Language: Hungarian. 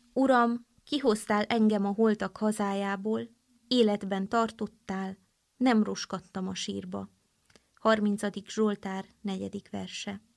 Uram, kihoztál engem a holtak hazájából, életben tartottál, nem roskadtam a sírba. 30. Zsoltár, 4. verse.